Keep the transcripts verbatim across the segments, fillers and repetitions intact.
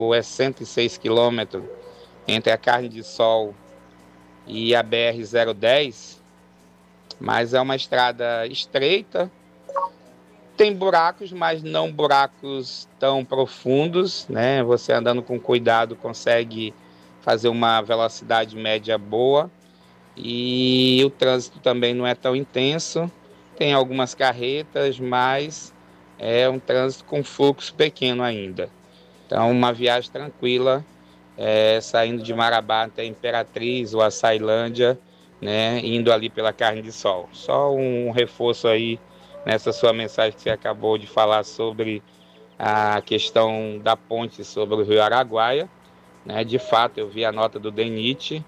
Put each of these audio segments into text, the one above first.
é cento e seis quilômetros entre a Carne de Sol e a B R zero dez, mas é uma estrada estreita, tem buracos, mas não buracos tão profundos, né? Você andando com cuidado consegue fazer uma velocidade média boa e o trânsito também não é tão intenso. Tem algumas carretas, mas é um trânsito com fluxo pequeno ainda. Então, uma viagem tranquila, é, saindo de Marabá até Imperatriz ou Açailândia, né, indo ali pela Carne de Sol. Só um reforço aí nessa sua mensagem que você acabou de falar sobre a questão da ponte sobre o Rio Araguaia, né? De fato, eu vi a nota do DENIT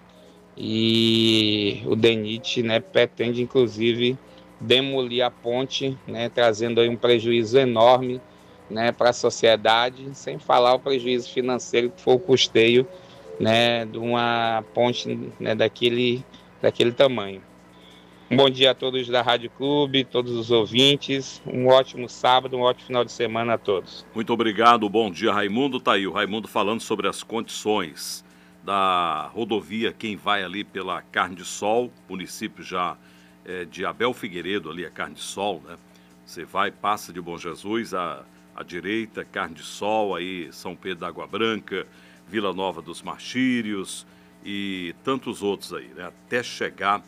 e o DENIT, né, pretende inclusive demolir a ponte, né, trazendo aí um prejuízo enorme, né, para a sociedade, sem falar o prejuízo financeiro que foi o custeio, né, de uma ponte, né, daquele, daquele tamanho. Um bom dia a todos da Rádio Clube, todos os ouvintes, um ótimo sábado, um ótimo final de semana a todos. Muito obrigado, bom dia, Raimundo. Tá aí, o Raimundo falando sobre as condições da rodovia, quem vai ali pela Carne de Sol, município já é, de Abel Figueiredo, ali a Carne de Sol, né? Você vai, passa de Bom Jesus, à, à direita, Carne de Sol, aí São Pedro da Água Branca, Vila Nova dos Martírios e tantos outros aí, né? Até chegar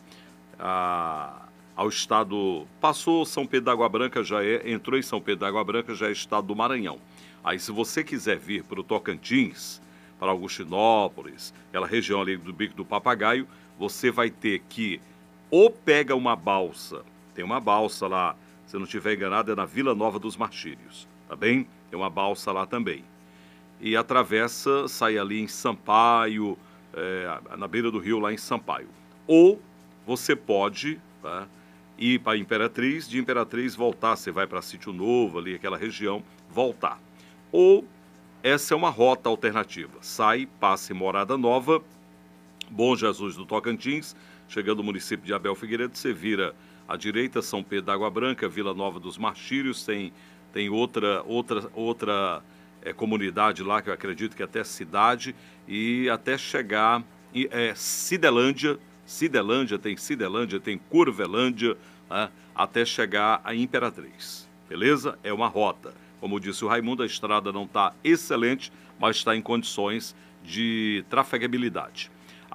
a, ao estado, passou São Pedro da Água Branca, já é, entrou em São Pedro da Água Branca, já é estado do Maranhão. Aí se você quiser vir para o Tocantins, para Augustinópolis, aquela região ali do Bico do Papagaio, você vai ter que ou pega uma balsa, tem uma balsa lá, se não estiver enganado, é na Vila Nova dos Martírios, tá bem? Tem uma balsa lá também. E atravessa, sai ali em Sampaio, é, na beira do rio, lá em Sampaio. Ou você pode, tá, ir para Imperatriz, de Imperatriz voltar, você vai para Sítio Novo, ali aquela região, voltar. Ou essa é uma rota alternativa, sai, passa em Morada Nova, Bom Jesus do Tocantins, chegando no município de Abel Figueiredo, você vira à direita, São Pedro da Água Branca, Vila Nova dos Martírios, tem, tem outra, outra, outra é, comunidade lá, que eu acredito que é até cidade, e até chegar em é, Cidelândia, Cidelândia, tem Cidelândia, tem Curvelândia, né, até chegar a Imperatriz, beleza? É uma rota. Como disse o Raimundo, a estrada não está excelente, mas está em condições de trafegabilidade.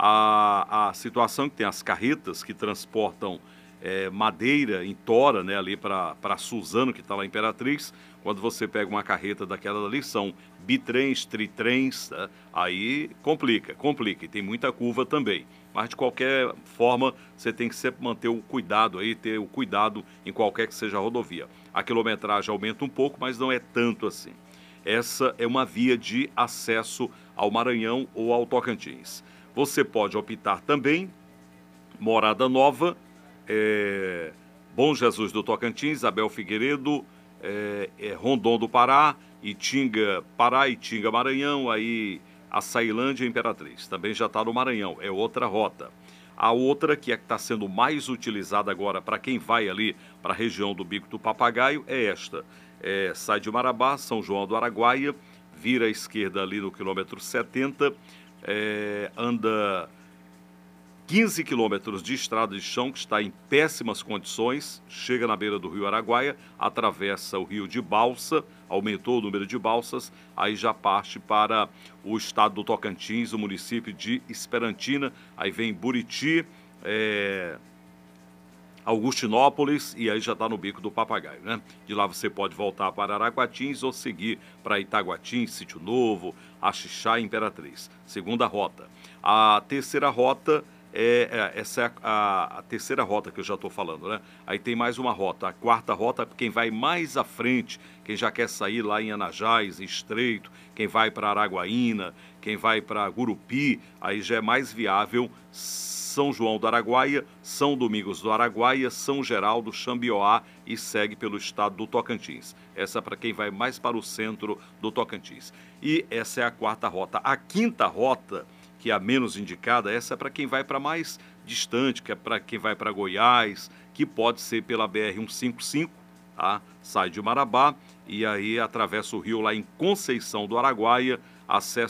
A, a situação que tem as carretas que transportam é, madeira em tora, né, ali para Suzano, que está lá em Imperatriz, quando você pega uma carreta daquela ali, são bitrens, tritrens, né, aí complica, complica, e tem muita curva também. Mas, de qualquer forma, você tem que sempre manter o cuidado aí, ter o cuidado em qualquer que seja a rodovia. A quilometragem aumenta um pouco, mas não é tanto assim. Essa é uma via de acesso ao Maranhão ou ao Tocantins. Você pode optar também, Morada Nova, é, Bom Jesus do Tocantins, Abel Figueiredo, é, é, Rondon do Pará, Itinga, Pará, Itinga, Maranhão, aí Açailândia e Imperatriz. Também já está no Maranhão, é outra rota. A outra, que é que está sendo mais utilizada agora para quem vai ali para a região do Bico do Papagaio, é esta. É, sai de Marabá, São João do Araguaia, vira à esquerda ali no quilômetro setenta, é, anda quinze quilômetros de estrada de chão que está em péssimas condições, chega na beira do rio Araguaia, atravessa o rio de Balsa, aumentou o número de balsas, aí já parte para o estado do Tocantins, o município de Esperantina, aí vem Buriti, é, Augustinópolis e aí já está no Bico do Papagaio, né? De lá você pode voltar para Araguatins ou seguir para Itaguatins, Sítio Novo, Axixá e Imperatriz. Segunda rota. A terceira rota é, é essa é a, a terceira rota que eu já estou falando, né? Aí tem mais uma rota. A quarta rota, quem vai mais à frente, quem já quer sair lá em Anajás, em Estreito, quem vai para Araguaína, quem vai para Gurupi, aí já é mais viável São João do Araguaia, São Domingos do Araguaia, São Geraldo, Xambioá e segue pelo estado do Tocantins. Essa é para quem vai mais para o centro do Tocantins. E essa é a quarta rota. A quinta rota, que é a menos indicada, essa é para quem vai para mais distante, que é para quem vai para Goiás, que pode ser pela B R cento e cinquenta e cinco, tá? Sai de Marabá e aí atravessa o rio lá em Conceição do Araguaia, acesso